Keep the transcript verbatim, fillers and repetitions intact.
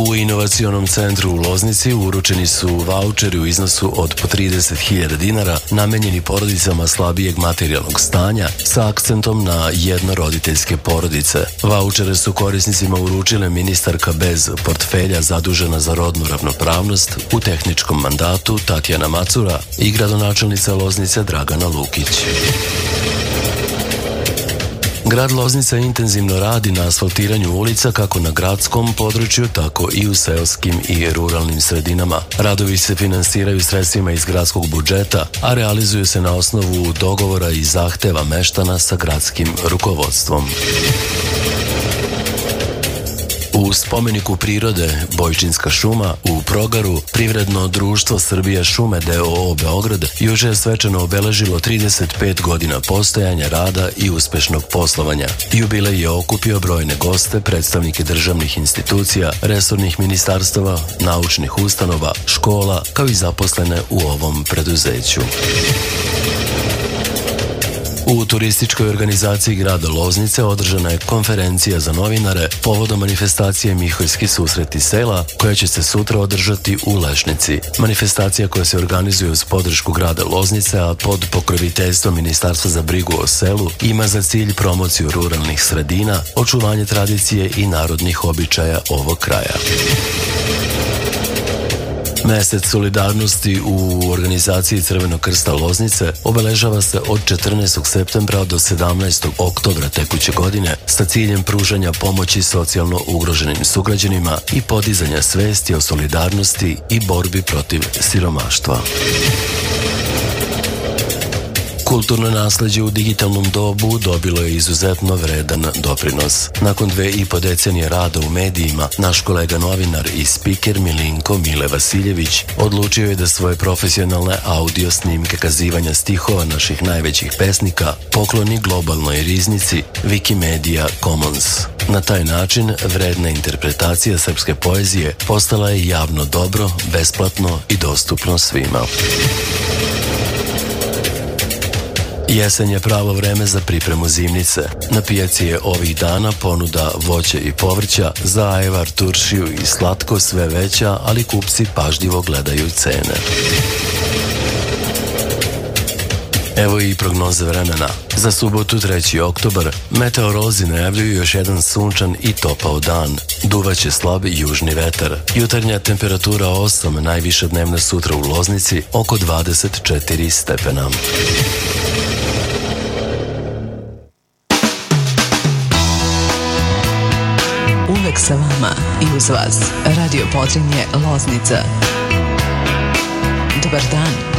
U inovacionom centru u Loznici uručeni su vaučeri u iznosu od po trideset hiljada dinara namenjeni porodicama slabijeg materijalnog stanja sa akcentom na jednoroditeljske porodice. Vaučere su korisnicima uručile ministarka bez portfelja zadužena za rodnu ravnopravnost u tehničkom mandatu Tatjana Macura i gradonačelnica Loznice Dragana Lukić. Grad Loznica intenzivno radi na asfaltiranju ulica kako na gradskom području, tako i u seoskim i ruralnim sredinama. Radovi se finansiraju sredstvima iz gradskog budžeta, a realizuju se na osnovu dogovora i zahteva meštana sa gradskim rukovodstvom. U spomeniku prirode Bojčinska šuma u Progaru privredno društvo Srbija šume d o o Beograd juče je svečano obeležilo trideset pet godina postojanja, rada i uspešnog poslovanja. Jubilej je okupio brojne goste, predstavnike državnih institucija, resornih ministarstava, naučnih ustanova, škola, kao i zaposlene u ovom preduzeću. U turističkoj organizaciji grada Loznice održana je konferencija za novinare povodom manifestacije Miholjski susreti sela, koja će se sutra održati u Lešnici. Manifestacija koja se organizuje uz podršku grada Loznice, a pod pokroviteljstvom Ministarstva za brigu o selu, ima za cilj promociju ruralnih sredina, očuvanje tradicije i narodnih običaja ovog kraja. Mesec solidarnosti u organizaciji Crvenog krsta Loznice obeležava se od četrnaestog septembra do sedamnaestog oktobra tekuće godine sa ciljem pružanja pomoći socijalno ugroženim sugrađanima i podizanja svesti o solidarnosti i borbi protiv siromaštva. Kulturno nasleđe u digitalnom dobu dobilo je izuzetno vredan doprinos. Nakon dve i po decenije rada u medijima, naš kolega novinar i spiker Milinko Mile Vasiljević odlučio je da svoje profesionalne audio snimke kazivanja stihova naših najvećih pesnika pokloni globalnoj riznici Wikimedia Commons. Na taj način vredna interpretacija srpske poezije postala je javno dobro, besplatno i dostupno svima. Jesen je pravo vreme za pripremu zimnice. Na pijaci je ovih dana ponuda voća i povrća, za ajvar, turšiju i slatko sve veća, ali kupci pažljivo gledaju cene. Evo i prognoze vremena. Za subotu treći oktobar meteorolozi najavljuju još jedan sunčan i topao dan. Duvaće slab južni vetar. Jutarnja temperatura osam, najviša dnevna sutra u Loznici oko dvadeset četiri stepena. Uvek sa vama i uz vas. Radio Podrinje Loznica. Dobar dan.